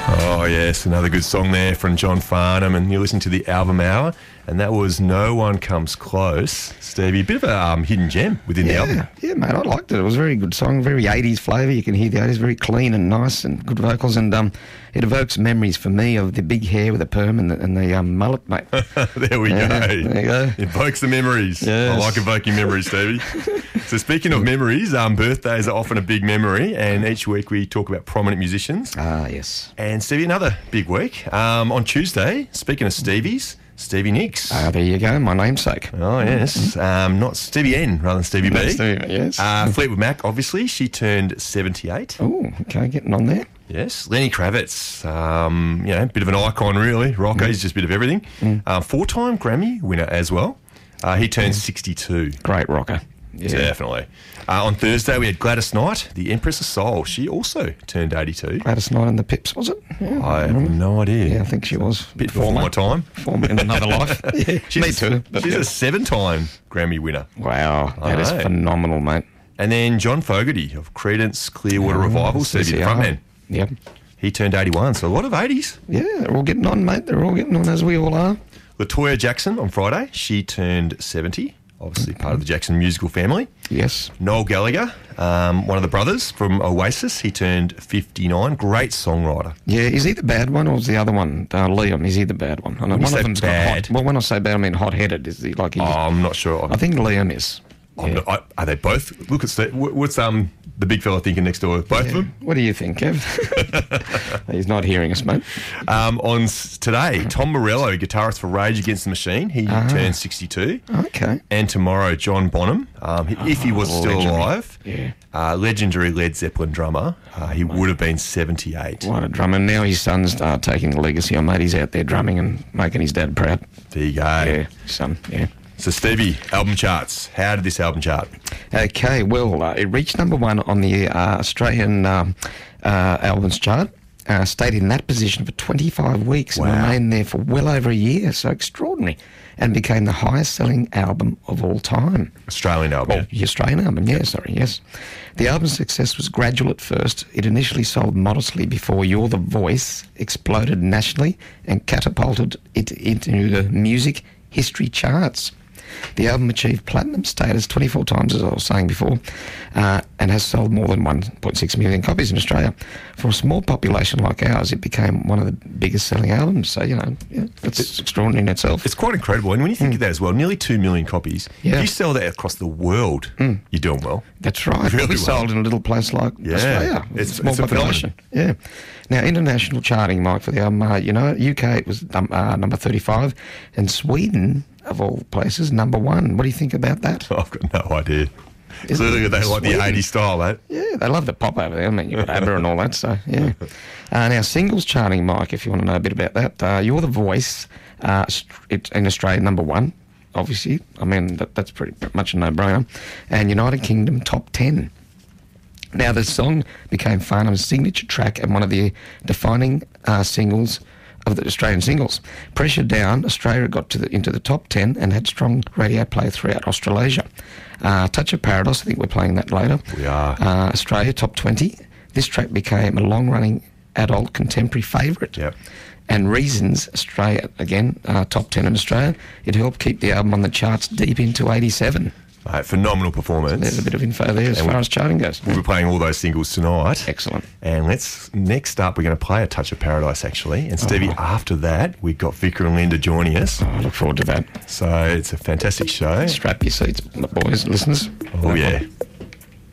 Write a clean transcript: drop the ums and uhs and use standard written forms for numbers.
Oh, yes, another good song there from John Farnham, and you're listening to the Album Hour, and that was No One Comes Close. Stevie, a bit of a hidden gem within the album. Yeah, mate, I liked it. It was a very good song, very 80s flavour. You can hear the 80s, very clean and nice and good vocals, and it evokes memories for me of the big hair with a perm and the mullet, mate. There we go. There you go. Invokes the memories. Yes. I like evoking memories, Stevie. So speaking of memories, birthdays are often a big memory, and each week we talk about prominent musicians. Ah, yes. And Stevie, another big week. On Tuesday, speaking of Stevies, Stevie Nicks. Ah, there you go, my namesake. Oh, yes. Not Stevie N rather than Stevie B. Yes. Fleetwood Mac, obviously, she turned 78. Oh, okay, getting on there. Yes. Lenny Kravitz, bit of an icon, really. Rocker, he's just a bit of everything. Four-time Grammy winner as well. He turned 62. Great rocker. Yeah. Definitely. On Thursday, we had Gladys Knight, the Empress of Soul. She also turned 82. Gladys Knight and the Pips, was it? Yeah, I have no idea. Yeah, I think she was. Bit before my time. Former in another life. Yeah, me too. She's a 7-time Grammy winner. Wow, that is phenomenal, mate. And then John Fogerty of Creedence Clearwater Revival, Stevie, the frontman. Yep. He turned 81, so a lot of 80s. Yeah, they're all getting on, mate. They're all getting on, as we all are. LaToya Jackson on Friday, she turned 70. Obviously part of the Jackson musical family. Yes. Noel Gallagher, one of the brothers from Oasis, he turned 59. Great songwriter. Yeah, is he the bad one or is the other one, Liam, is he the bad one? I know one of them's bad. got hot. Well, when I say bad, I mean hot-headed. Is he like? I'm not sure. I think Liam is. Yeah. Are they both? Look at Steve. What's the big fella thinking next door? Both of them? What do you think, Kev? He's not hearing us, mate. On today, Tom Morello, guitarist for Rage Against the Machine, he turned 62. Okay. And tomorrow, John Bonham, if he was still alive, legendary Led Zeppelin drummer, he would have been 78. What a drummer. Now his son's taking the legacy on, mate. He's out there drumming and making his dad proud. There you go. Yeah, son, yeah. So, Stevie, album charts. How did this album chart? Okay, well, it reached number one on the Australian albums chart. Stayed in that position for 25 weeks and remained there for well over a year. So extraordinary. And became the highest-selling album of all time. Australian album. Well, the Australian album, yes. The album's success was gradual at first. It initially sold modestly before You're the Voice exploded nationally and catapulted it into the music history charts. The album achieved platinum status 24 times, as I was saying before, and has sold more than 1.6 million copies in Australia. For a small population like ours, it became one of the biggest selling albums. So, it's extraordinary in itself. It's quite incredible. And when you think of that as well, nearly 2 million copies. Yeah. If you sell that across the world, you're doing well. That's right. Really sold in a little place like Australia. It's a small population. Yeah. Now, international charting, Mike, for the album, UK, it was number 35, and Sweden, of all places, number 1. What do you think about that? I've got no idea. Clearly they like the 80s style, mate. Yeah, they love the pop over there. I mean, you've got ABBA and all that, so, yeah. Now, singles charting, Mike, if you want to know a bit about that, You're the Voice, it's in Australia, number 1, obviously. I mean, that's pretty much a no-brainer. And United Kingdom, top 10. Now, the song became Farnham's signature track and one of the defining singles of the Australian singles. Pressure Down, Australia got into the top 10 and had strong radio play throughout Australasia. Touch of Paradise, I think we're playing that later. We are. Australia, top 20. This track became a long-running adult contemporary favourite. Yep. And Reasons, Australia, again, top 10 in Australia. It helped keep the album on the charts deep into 87. Phenomenal performance. So there's a bit of info there as far as charting goes. We'll be playing all those singles tonight. Excellent. And next up, we're going to play A Touch of Paradise, actually. And Stevie, after that, we've got Vicar and Linda joining us. I look forward to that. So it's a fantastic show. Strap your seats, boys, listeners. Oh, yeah.